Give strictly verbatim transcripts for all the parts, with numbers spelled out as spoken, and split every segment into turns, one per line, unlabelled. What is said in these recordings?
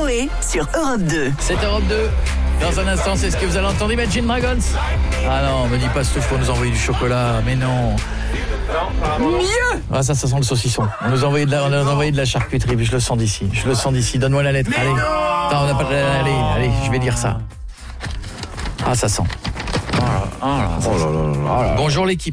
Coé sur Europe deux.
C'est Europe deux. Dans un instant, c'est ce que vous allez entendre. Imagine Dragons. Ah non, me dis pas Stouff pour nous envoyer du chocolat. Mais non. Mieux. Ah ça, ça sent le saucisson. On nous a envoyé de la, on nous a envoyé de la charcuterie. Je le sens d'ici. Je le sens d'ici. Donne-moi la lettre.
Mais
allez.
non.
Attends, on n'a pas de... Allez, allez, je vais dire ça. Ah, ça sent. Oh là, oh là, ça
Oh
sent.
là là là là.
Bonjour l'équipe.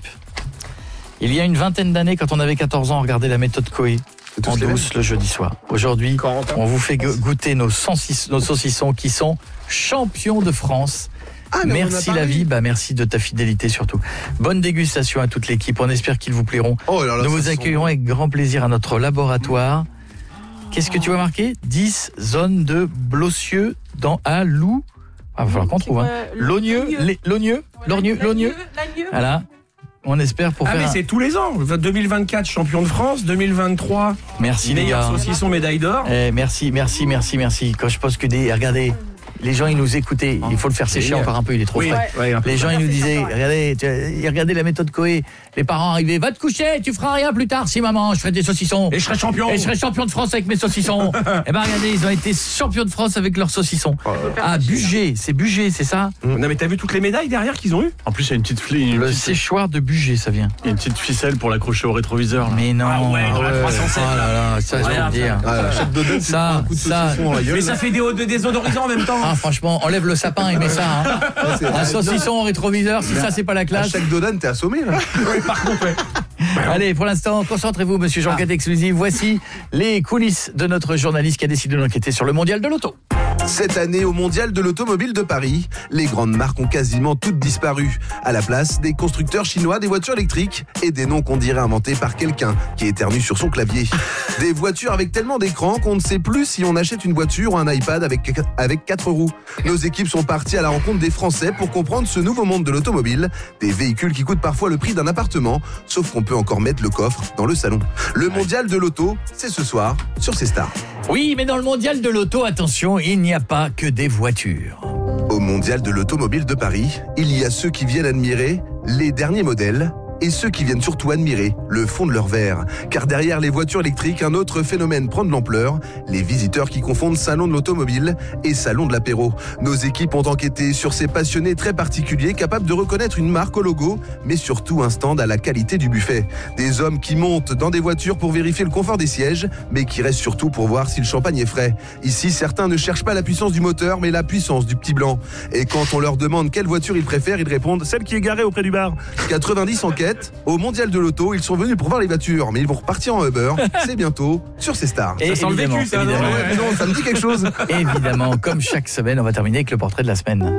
Il y a une vingtaine d'années, quand on avait quatorze ans, on regardait la méthode Coé
tous
en
les
douce le jeudi soir. Aujourd'hui,
Corentin.
on vous fait go- goûter nos, sauciss- nos saucissons qui sont champions de France.
Ah, mais on en a
Merci
parlé.
la vie, bah merci de ta fidélité surtout. Bonne dégustation à toute l'équipe, on espère qu'ils vous plairont.
Oh là là,
Nous
ça
vous
sent
accueillerons avec grand plaisir à notre laboratoire. Qu'est-ce que tu vois marquer ? dix zones de Blossieux dans un loup. Ah, il va falloir qu'on trouve. Hein. Logneux, les- Logneux, Lorgneux, Logneux. Voilà. On espère pour
Ah
faire
mais
un-
c'est tous les ans. deux mille vingt-quatre champion de France, deux mille vingt-trois
Merci les
meilleur
gars.
saucisson médaille d'or.
Eh, merci, merci, merci, merci. Quand je pose que des... Regardez, les gens, ils nous écoutaient. Il faut le faire sécher
Oui.
encore un peu, il est trop
Oui,
frais.
ouais, un peu.
Les gens, ils nous disaient, regardez, tu- ils regardaient la méthode Coé. Les parents arrivaient, va te coucher, tu feras rien plus tard. Si maman, je ferai des saucissons.
Et je serai champion.
Et je serai champion de France avec mes saucissons. Eh ben regardez, ils ont été champions de France avec leurs saucissons. Ah, Bugé, c'est Bugé, c'est ça ?
Non mais t'as vu toutes les médailles derrière qu'ils ont eu ?
En plus, il y a une petite, fli- une
Le
petite-
séchoir de Bugé, ça vient.
il y a une petite ficelle pour l'accrocher au rétroviseur. Là.
Mais non.
Ah ouais, dans la trois cent sept,
Oh là là, ça, je vais
Regarde,
te dire.
Ah, chaque dodane, c'est
Ça,
un coup de
ça.
saucisson dans la gueule.
Mais ça fait des, des désodorisants en même temps.
Ah, franchement, enlève le sapin et mets ça. Hein.
c'est-
Un saucisson au rétroviseur, si ça, c'est pas la
À
classe.
chaque dodane, t'es assommé là.
Oui, par contre, ouais.
Allez, pour l'instant, concentrez-vous, monsieur Jean-Cat Exclusif. Voici les coulisses de notre journaliste qui a décidé d'enquêter sur le mondial de l'auto.
Cette année, au Mondial de l'automobile de Paris, les grandes marques ont quasiment toutes disparu. À la place, des constructeurs chinois, des voitures électriques et des noms qu'on dirait inventés par quelqu'un qui éternue sur son clavier. Des voitures avec tellement d'écrans qu'on ne sait plus si on achète une voiture ou un iPad avec, avec quatre roues. Nos équipes sont parties à la rencontre des Français pour comprendre ce nouveau monde de l'automobile. Des véhicules qui coûtent parfois le prix d'un appartement, sauf qu'on peut encore mettre le coffre dans le salon. Le Mondial de l'auto, c'est ce soir sur C Star.
Oui, mais dans le mondial de l'auto, attention, il n'y a pas que des voitures.
Au Mondial de l'automobile de Paris, il y a ceux qui viennent admirer les derniers modèles et ceux qui viennent surtout admirer le fond de leur verre. Car derrière les voitures électriques, un autre phénomène prend de l'ampleur, les visiteurs qui confondent salon de l'automobile et salon de l'apéro. Nos équipes ont enquêté sur ces passionnés très particuliers capables de reconnaître une marque au logo, mais surtout un stand à la qualité du buffet. Des hommes qui montent dans des voitures pour vérifier le confort des sièges, mais qui restent surtout pour voir si le champagne est frais. Ici, certains ne cherchent pas la puissance du moteur, mais la puissance du petit blanc. Et quand on leur demande quelle voiture ils préfèrent, ils répondent « celle qui est garée auprès du bar ». quatre-vingt-dix enquêtes. Au Mondial de l'auto, ils sont venus pour voir les voitures, mais ils vont repartir en Uber. C'est bientôt sur C Star.
Et
Ça sent le
évidemment,
vécu, ça, non
évidemment,
Ouais, mais non, ça me dit quelque chose.
évidemment, comme chaque semaine, on va terminer avec le portrait de la semaine.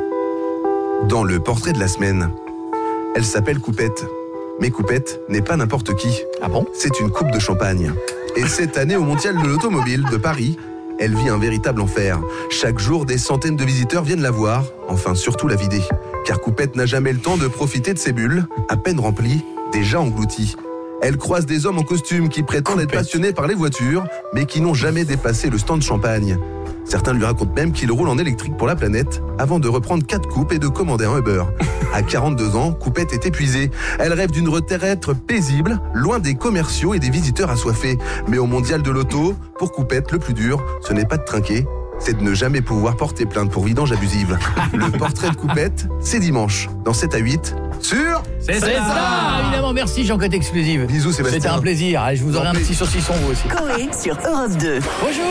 Dans le portrait de la semaine, elle s'appelle Coupette. Mais Coupette n'est pas n'importe qui.
Ah bon ?
C'est une coupe de champagne. Et cette année, au Mondial de l'automobile de Paris, elle vit un véritable enfer. Chaque jour, des centaines de visiteurs viennent la voir, enfin surtout la vider. Car Coupette n'a jamais le temps de profiter de ses bulles, à peine remplies, déjà englouties. Elle croise des hommes en costume qui prétendent être
Coupette.
passionnés par les voitures, mais qui n'ont jamais dépassé le stand champagne. Certains lui racontent même qu'il roule en électrique pour la planète, avant de reprendre quatre coupes et de commander un Uber. À quarante-deux ans, Coupette est épuisée. Elle rêve d'une retraite paisible, loin des commerciaux et des visiteurs assoiffés. Mais au Mondial de l'auto, pour Coupette, le plus dur, ce n'est pas de trinquer, c'est de ne jamais pouvoir porter plainte pour vidange abusive. Le portrait de Coupette, c'est dimanche, dans sept à huit, sur...
C'est
C'est ça, évidemment, merci Jean-Cat Exclusif.
Bisous, Sébastien.
C'était un plaisir. Allez, je vous aurai un petit saucisson, vous aussi.
Coé sur Europe deux.
Bonjour.